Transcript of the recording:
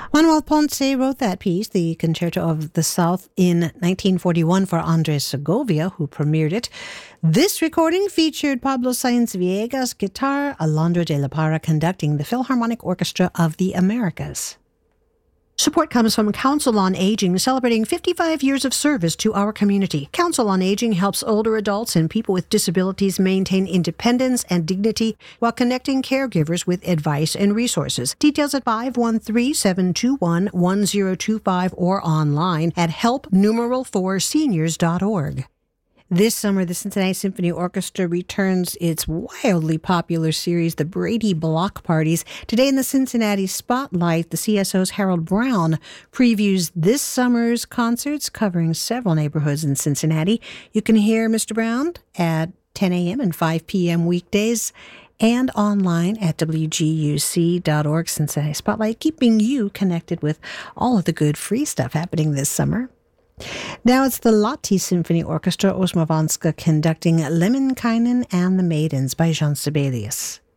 Manuel Ponce wrote that piece, the Concerto of the South, in 1941 for Andres Segovia, who premiered it. This recording featured Pablo Sáenz Villegas guitar, Alondra de la Parra conducting the Philharmonic Orchestra of the Americas. Support comes from Council on Aging, celebrating 55 years of service to our community. Council on Aging helps older adults and people with disabilities maintain independence and dignity while connecting caregivers with advice and resources. Details at 513-721-1025 or online at help4seniors.org. This summer, the Cincinnati Symphony Orchestra returns its wildly popular series, the Brady Block Parties. Today in the Cincinnati Spotlight, the CSO's Harold Brown previews this summer's concerts covering several neighborhoods in Cincinnati. You can hear Mr. Brown at 10 a.m. and 5 p.m. weekdays and online at WGUC.org. Cincinnati Spotlight, keeping you connected with all of the good free stuff happening this summer. Now it's the Lahti Symphony Orchestra Osmowanska conducting Lemminkainen and the Maidens by Jean Sibelius.